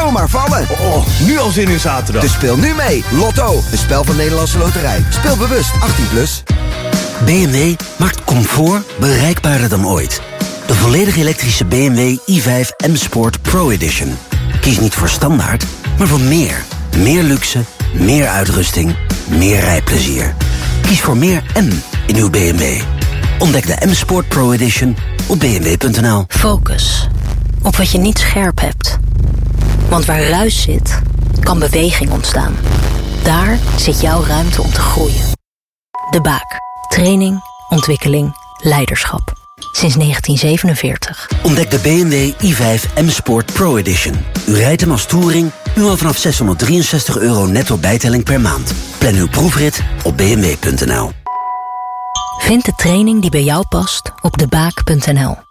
zomaar vallen. Oh, nu al zin in zaterdag. Dus speel nu mee. Lotto, een spel van Nederlandse Loterij. Speel bewust, 18+. BMW maakt comfort bereikbaarder dan ooit. De volledig elektrische BMW i5 M Sport Pro Edition. Kies niet voor standaard, maar voor meer. Meer luxe, meer uitrusting, meer rijplezier. Kies voor meer M in uw BMW. Ontdek de M Sport Pro Edition op bmw.nl. Focus op wat je niet scherp hebt. Want waar ruis zit, kan beweging ontstaan. Daar zit jouw ruimte om te groeien. De Baak. Training, ontwikkeling, leiderschap. Sinds 1947. Ontdek de BMW i5 M Sport Pro Edition. U rijdt hem als touring, nu al vanaf €663 netto bijtelling per maand. Plan uw proefrit op bmw.nl. Vind de training die bij jou past op debaak.nl.